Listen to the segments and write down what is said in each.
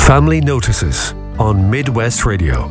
Family Notices on Midwest Radio.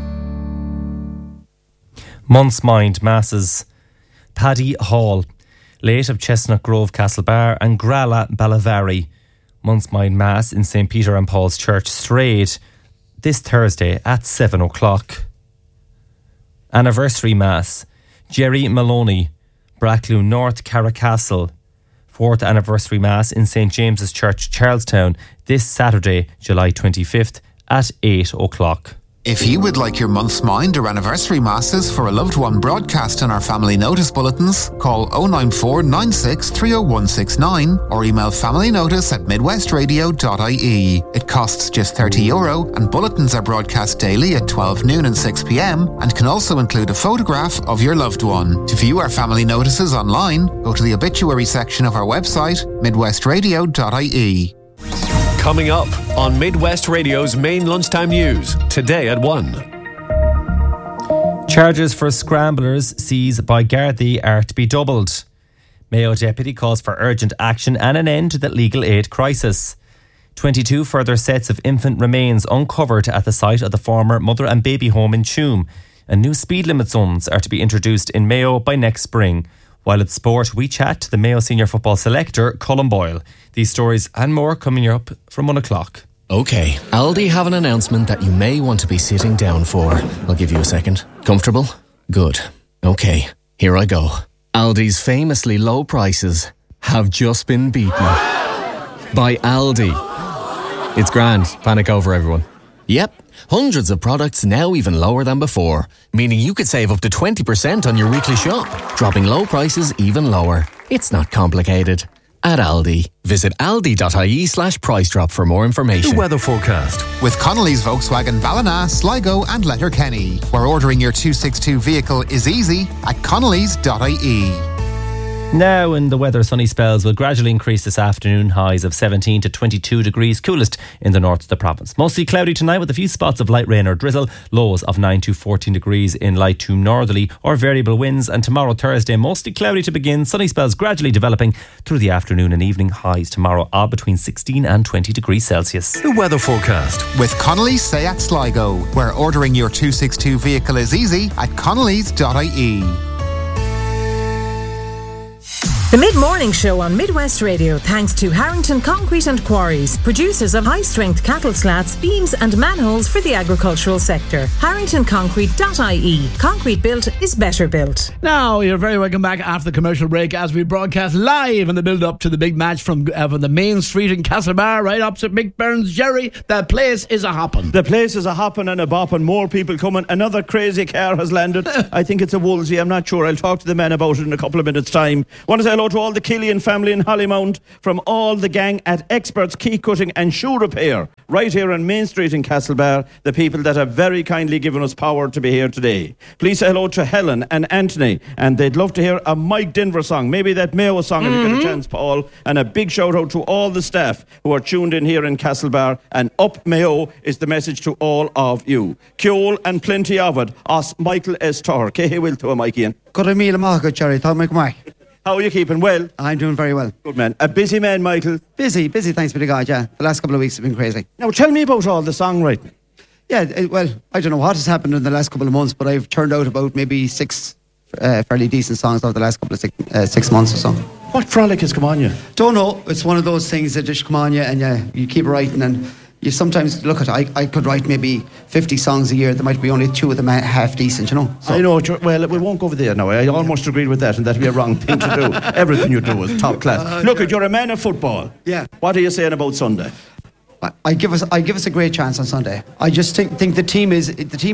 Month's Mind Masses. Paddy Hall, late of Chestnut Grove, Castlebar, and Gralla, Ballavarry. Month's Mind Mass in St. Peter and Paul's Church, Strayed, this Thursday at 7 o'clock. Anniversary Mass. Jerry Maloney, Brackloon North, Carracastle. 4th Anniversary Mass in St. James's Church, Charlestown, this Saturday, July 25th at 8 o'clock. If you would like your month's mind or anniversary masses for a loved one broadcast in our family notice bulletins, call 094 96 30169 or email familynotice@midwestradio.ie. It costs just €30 and bulletins are broadcast daily at 12 noon and 6 p.m. and can also include a photograph of your loved one. To view our family notices online, go to the obituary section of our website, midwestradio.ie. Coming up on Midwest Radio's main lunchtime news, today at 1. Charges for scramblers seized by Gardaí are to be doubled. Mayo deputy calls for urgent action and an end to the legal aid crisis. 22 further sets of infant remains uncovered at the site of the former mother and baby home in Tuam. And new speed limit zones are to be introduced in Mayo by next spring. While at sport, we chat to the Mayo senior football selector, Colin Boyle. These stories and more coming up from 1 o'clock. OK, Aldi have an announcement that you may want to be sitting down for. I'll give you a second. Comfortable? Good. OK, here I go. Aldi's famously low prices have just been beaten by Aldi. It's grand. Panic over, everyone. Yep, hundreds of products now even lower than before, meaning you could save up to 20% on your weekly shop, dropping low prices even lower. It's not complicated. At Aldi, visit aldi.ie/price drop for more information. The weather forecast with Connolly's Volkswagen Ballina, Sligo and Letterkenny, where ordering your 262 vehicle is easy at connolly's.ie. Now in the weather, sunny spells will gradually increase this afternoon, highs of 17 to 22 degrees, coolest in the north of the province. Mostly cloudy tonight with a few spots of light rain or drizzle, lows of 9 to 14 degrees in light to northerly or variable winds. And tomorrow, Thursday, mostly cloudy to begin, sunny spells gradually developing through the afternoon and evening, highs tomorrow are between 16 and 20 degrees Celsius. The weather forecast with Connolly's Seat Sligo, where ordering your 262 vehicle is easy at connolly's.ie. The Mid-Morning Show on Midwest Radio, thanks to Harrington Concrete and Quarries, producers of high-strength cattle slats, beams and manholes for the agricultural sector. HarringtonConcrete.ie. Concrete built is better built. Now, you're very welcome back after the commercial break as we broadcast live in the build-up to the big match from the main street in Castlebar, right opposite Mick Burns. Jerry, the place is a hopping. The place is a hopping and a bopping. More people coming. Another crazy car has landed. I think it's a Woolsey. I'm not sure. I'll talk to the man about it in a couple of minutes' time. Want to say hello to all the Killian family in Hollymount, from all the gang at Experts Key Cutting and Shoe Repair, right here on Main Street in Castlebar, the people that have very kindly given us power to be here today. Please say hello to Helen and Anthony, and they'd love to hear a Mike Denver song, maybe that Mayo song if you get a chance, Paul. And a big shout out to all the staff who are tuned in here in Castlebar, and up Mayo is the message to all of you. Kjol and plenty of it, us Michael S. Torr. Kehe will to a Mike Ian. Good a meal, Margaret, Jerry. Thought Mike. How are you keeping? Well? I'm doing very well. Good man. A busy man, Michael? Busy, thanks be to God, yeah. The last couple of weeks have been crazy. Now tell me about all the songwriting. Yeah, well, I don't know what has happened in the last couple of months, but I've turned out about maybe 6 fairly decent songs over the last couple of 6 months or so. What frolic has come on you? Don't know. It's one of those things that just come on you and you keep writing, and you sometimes look at I could write maybe 50 songs a year. There might be only 2 of them half decent, you know. So. I know. Well, we won't go over there now. I almost agreed with that, and that'd be a wrong thing to do. Everything you do is top class. Look, you're a man of football. Yeah. What are you saying about Sunday? I give us a great chance on Sunday. I just think the team is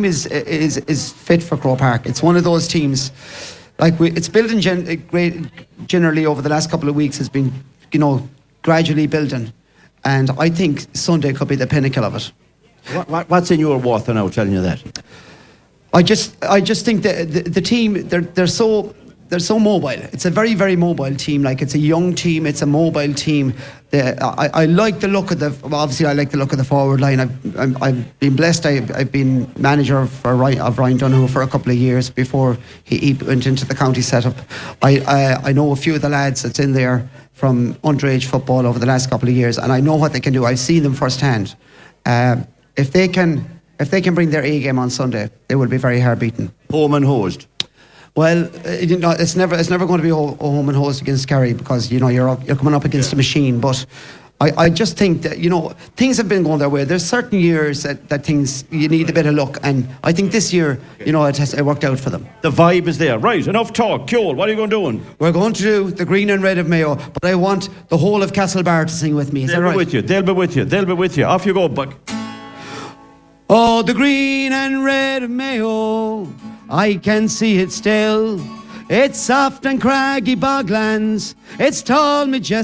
fit for Croke Park. It's one of those teams, it's building generally over the last couple of weeks has been, gradually building. And I think Sunday could be the pinnacle of it. What's in your water now telling you that? I just think that the team, they're so mobile. It's a very, very mobile team. It's a young team. It's a mobile team. I like the look of obviously I like the look of the forward line. I've been blessed. I've been manager of Ryan Donoghue for a couple of years before he went into the county setup. I know a few of the lads that's in there from underage football over the last couple of years, and I know what they can do. I've seen them firsthand. if they can bring their A game on Sunday, they will be very hard beaten. Home and hosed. Well, it's never going to be home and host against Kerry, because you're coming up against a machine. But I just think that things have been going their way. There's certain years that things you need a bit of luck, and I think this year it worked out for them. The vibe is there. Right, enough talk. Kjol, what are you going to do? We're going to do the green and red of Mayo, but I want the whole of Castlebar to sing with me. Is that right? They'll be with you. Off you go, Buck. Oh, the green and red of Mayo, I can see it still. It's soft and craggy boglands, it's tall, majestic.